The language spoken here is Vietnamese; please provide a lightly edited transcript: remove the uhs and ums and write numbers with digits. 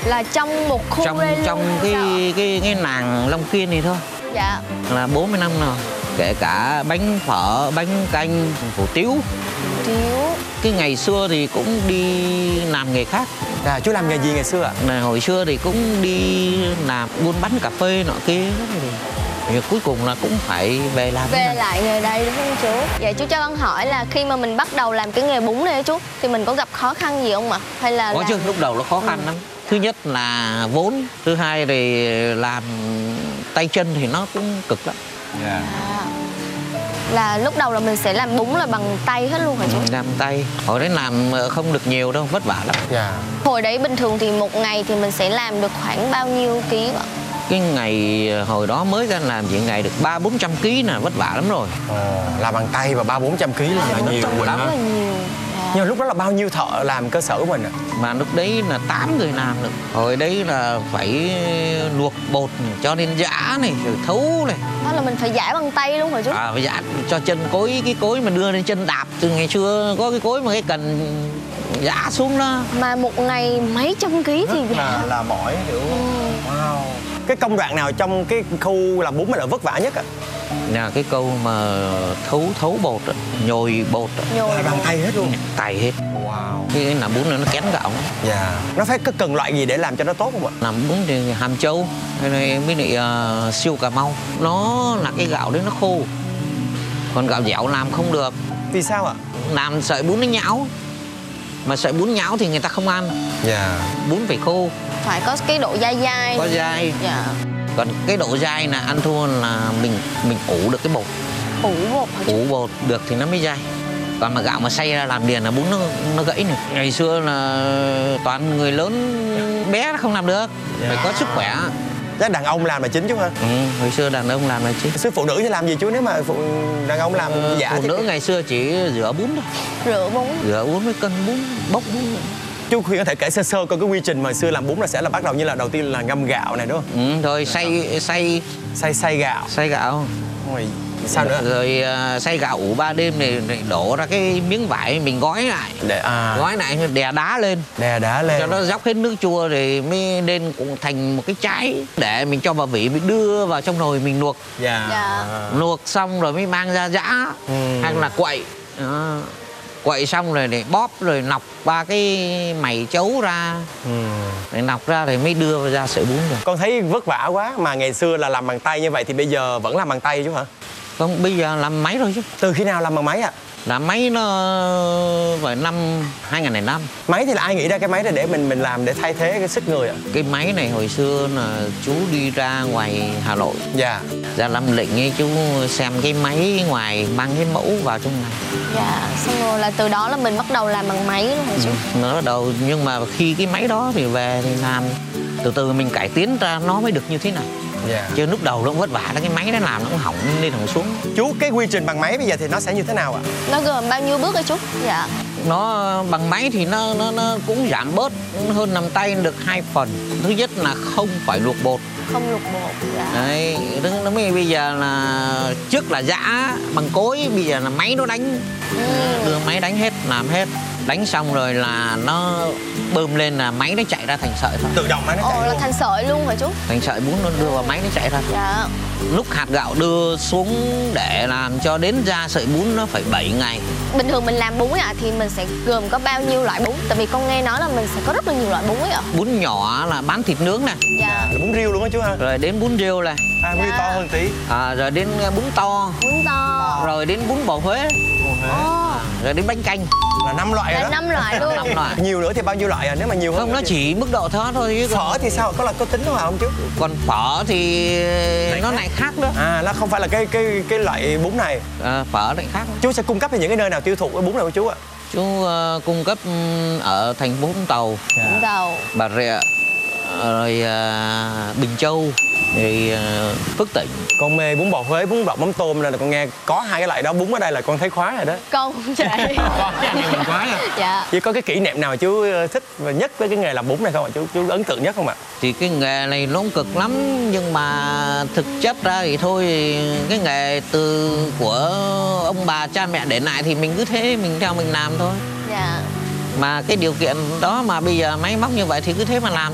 Là trong một khu đây luôn trong hay sao ạ? cái nàng Long Kiên này thôi. Dạ. Là 40 năm rồi. Kể cả bánh phở, bánh canh, hủ tiếu. Tiếu. Cái ngày xưa thì cũng đi làm nghề khác. Chú làm nghề gì ngày xưa ạ? Hồi xưa thì cũng đi làm buôn bán cà phê nọ kia. Thì cuối cùng là cũng phải về làm. Về lại nghề đây đúng không chú? Dạ chú cho con hỏi là khi mà mình bắt đầu làm cái nghề bún này chú, thì mình có gặp khó khăn gì không ạ? Hay là Có chứ, lúc đầu nó khó khăn lắm. Thứ nhất là vốn, thứ hai thì làm tay chân thì nó cũng cực lắm. À, là lúc đầu là mình sẽ làm bún là bằng tay hết luôn hả chú? Làm tay. Hồi đấy làm không được nhiều đâu, vất vả lắm. Hồi đấy bình thường thì một ngày thì mình sẽ làm được khoảng bao nhiêu ký ạ? Cái ngày hồi đó mới ra làm chỉ ngày được 300-400 kg là vất vả lắm rồi. Làm bằng tay và 300-400 kg là nhiều Rất là nhiều. Nhưng mà lúc đó là bao nhiêu thợ làm cơ sở của mình ạ? Mà lúc đấy là 8 người làm được. Hồi đấy là phải luộc bột cho nên giã này, rồi thấu này. Đó là mình phải giã bằng tay luôn hả chú? Phải giã cho chân cối, cái cối mà đưa lên chân đạp. Từ ngày xưa có cái cối mà cái cần giã xuống đó. Mà một ngày mấy trăm ký thì là mỏi kiểu. Wow. Cái công đoạn nào trong cái khu làm bún là vất vả nhất ạ? Là cái câu mà thấu bột, nhồi bột. Nhồi bằng tay hết luôn. Tay hết. Wow. Cái làm bún nó kén gạo. Dạ. Nó phải có cần loại gì để làm cho nó tốt không ạ? Làm bún thì hàm châu hay là với lại siêu Cà Mau. Nó là cái gạo đấy nó khô. Còn gạo dẻo làm không được. Vì sao ạ? Làm sợi bún nó nhão. Mà sợi bún nhão thì người ta không ăn. Dạ. Bún phải khô. phải có cái độ dai dai. Có dai. Dạ. Còn cái độ dai là ăn thua là mình ủ được cái bột. Ủ bột hả chú? Ủ bột được thì nó mới dai. Còn mà gạo mà xay ra làm liền là bún nó gãy này. Ngày xưa là toàn người lớn bé nó không làm được. Phải có sức khỏe. Chắc đàn ông làm là chính chú hả? Hồi xưa đàn ông làm là chính. Xưa phụ nữ thì làm gì chú, nếu mà đàn ông làm giả phụ thì... nữ ngày xưa chỉ rửa bún thôi. Rửa bún. Rửa bún với cân bún, bốc bún. Chú Khuyên có thể kể sơ sơ coi cái quy trình mà xưa làm bún là sẽ là bắt đầu như là đầu tiên là ngâm gạo này đúng không? Rồi xay gạo. Xay gạo. Rồi sao nữa? Rồi xay gạo ủ 3 đêm này đổ ra cái miếng vải mình gói lại. Gói lại đè đá lên. Đè đá lên. Cho nó dốc hết nước chua rồi mới lên cũng thành một cái trái để mình cho vào vỉ, mình đưa vào trong nồi mình luộc. Dạ. Luộc xong rồi mới mang ra giã hay là quậy. Quậy xong rồi để bóp rồi nọc ba cái mày chấu ra. Để nọc ra thì mới đưa ra sợi bún rồi. Con thấy vất vả quá, mà ngày xưa là làm bằng tay như vậy thì bây giờ vẫn làm bằng tay chú hả? Không, bây giờ làm máy rồi chứ. Từ khi nào làm bằng máy ạ? Làm máy nó phải năm 2005. Máy thì là ai nghĩ ra cái máy này để mình làm để thay thế cái sức người ạ? Cái máy này hồi xưa là chú đi ra ngoài Hà Nội. Dạ. Ra Lâm Lĩnh ấy, chú xem cái máy ngoài mang cái mẫu vào trong này. Dạ, xong rồi là từ đó là mình bắt đầu làm bằng máy luôn hả chú? Nó bắt đầu, nhưng mà khi cái máy đó thì về thì làm từ từ mình cải tiến ra nó mới được như thế này. Dạ. Chứ lúc đầu nó cũng vất vả, cái máy nó làm nó cũng hỏng lên hỏng xuống. Chú, cái quy trình bằng máy bây giờ thì nó sẽ như thế nào ạ? Nó gồm bao nhiêu bước hả chú? Dạ. Nó bằng máy thì nó cũng giảm bớt hơn làm tay được 2 phần. Thứ nhất là không phải luộc bột. Không luộc bột. Dạ. Đấy, nó mới bây giờ là trước là giã bằng cối, bây giờ là máy nó đánh. Đưa máy đánh hết, làm hết. Đánh xong rồi là nó bơm lên là máy nó chạy ra thành sợi thôi. Tự động máy nó chạy. Ồ, là thành sợi luôn hả chú? Thành sợi bún nó đưa vào máy nó chạy ra. Dạ. Lúc hạt gạo đưa xuống để làm cho đến ra sợi bún nó phải 7 ngày. Bình thường mình làm bún thì mình sẽ gồm có bao nhiêu loại bún? Tại vì con nghe nói là mình sẽ có rất là nhiều loại bún ấy ạ. Bún nhỏ là bán thịt nướng này. Dạ. Là bún riêu luôn á chú ha? Rồi đến bún riêu này. Bún to hơn tí. Rồi đến bún to. Bún to. Rồi đến bún bò Huế. Rồi đến bánh canh. Là 5 loại rồi đó. 5 loại luôn. 5 loại. Nhiều nữa thì bao nhiêu loại à? Nếu mà nhiều hơn Không, nó chỉ mức độ đó thôi chứ. Phở thì sao? Có tính không hả ông chú? Còn phở thì nó lại khác nữa. Nó không phải là cái loại bún này. Phở lại khác. Chú sẽ cung cấp cho những cái nơi nào tiêu thụ cái bún này của chú ạ? Chú cung cấp ở thành phố Vũng Tàu, Vũng Tàu, Bà Rịa, rồi Bình Châu, rồi Phước Tỉnh. Con mê bún bò Huế, bún bọc mắm tôm nên là con nghe có hai cái loại đó, bún ở đây là con thấy khoái rồi đó. Con cũng vậy. Mình khoái à? Dạ. Chỉ có cái kỷ niệm nào mà chú thích và nhất với cái nghề làm bún này không ạ? Chú ấn tượng nhất không ạ? Thì cái nghề này nó cũng cực lắm, nhưng mà thực chất ra thì thôi, cái nghề của ông bà cha mẹ để lại thì mình cứ thế mình theo mình làm thôi. Dạ. Mà cái điều kiện đó mà bây giờ máy móc như vậy thì cứ thế mà làm.